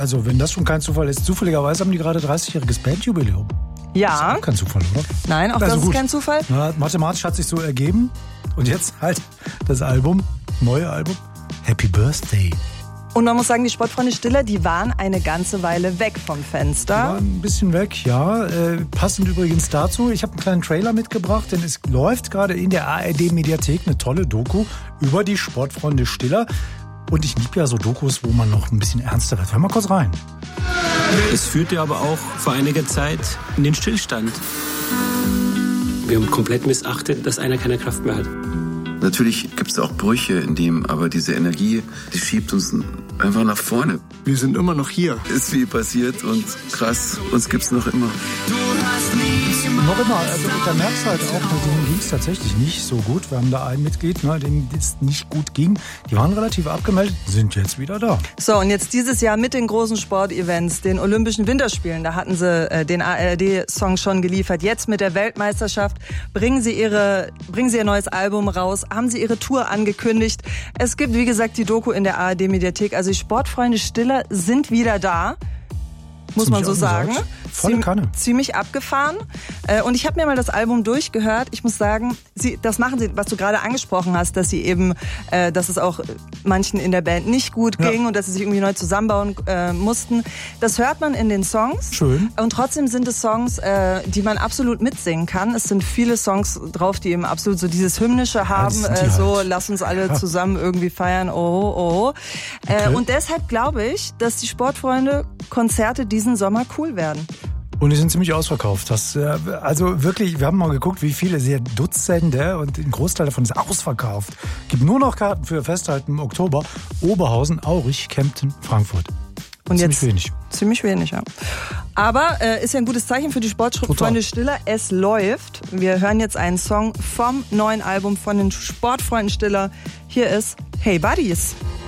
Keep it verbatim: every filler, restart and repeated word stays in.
Also wenn das schon kein Zufall ist, zufälligerweise haben die gerade dreißigjähriges Bandjubiläum. Ja. Das ist auch kein Zufall, oder? Nein, auch also das gut. ist kein Zufall. Na, mathematisch hat sich so ergeben. Und jetzt halt das Album, neue Album, Happy Birthday. Und man muss sagen, die Sportfreunde Stiller, die waren eine ganze Weile weg vom Fenster. Die waren ein bisschen weg, ja. Äh, passend übrigens dazu, ich habe einen kleinen Trailer mitgebracht, denn es läuft gerade in der A R D-Mediathek eine tolle Doku über die Sportfreunde Stiller. Und ich liebe ja so Dokus, wo man noch ein bisschen ernster wird. Hör mal kurz rein. Es führte aber auch vor einiger Zeit in den Stillstand. Wir haben komplett missachtet, dass einer keine Kraft mehr hat. Natürlich gibt es auch Brüche in dem, aber diese Energie, die schiebt uns einfach nach vorne. Wir sind immer noch hier. Ist viel passiert und krass, uns gibt's noch immer. Noch immer, also da merkst du halt auch, denen ging es tatsächlich nicht so gut. Wir haben da ein Mitglied, ne, dem es nicht gut ging. Die waren relativ abgemeldet, sind jetzt wieder da. So, und jetzt dieses Jahr mit den großen Sportevents, den Olympischen Winterspielen, da hatten sie äh, den A R D-Song schon geliefert. Jetzt mit der Weltmeisterschaft bringen sie ihre, bringen sie ihr neues Album raus, haben sie ihre Tour angekündigt. Es gibt, wie gesagt, die Doku in der A R D-Mediathek. Also die Sportfreunde Stiller sind wieder da. Muss Ziemlich man so sagen. angesagt. Volle Kanne. Ziemlich abgefahren. Und ich habe mir mal das Album durchgehört. Ich muss sagen, sie, das machen sie, was du gerade angesprochen hast, dass sie eben, äh, dass es auch manchen in der Band nicht gut ging, ja, und dass sie sich irgendwie neu zusammenbauen äh, mussten. Das hört man in den Songs. Schön. Und trotzdem sind es Songs, äh, die man absolut mitsingen kann. Es sind viele Songs drauf, die eben absolut so dieses Hymnische haben. Ja, äh, so, halt. lass uns alle ja. zusammen irgendwie feiern. Oh, oh. Äh, okay. Und deshalb glaube ich, dass die Sportfreunde Konzerte diesen Sommer cool werden. Und die sind ziemlich ausverkauft. Das, also wirklich, wir haben mal geguckt, wie viele, sehr Dutzende, und ein Großteil davon ist ausverkauft. Gibt nur noch Karten für Festhalten im Oktober. Oberhausen, Aurich, Kempten, Frankfurt. Und ziemlich jetzt, wenig. Ziemlich wenig, ja. Aber äh, ist ja ein gutes Zeichen für die Sportfreunde Stiller. Es läuft. Wir hören jetzt einen Song vom neuen Album von den Sportfreunden Stiller. Hier ist Hey Buddies.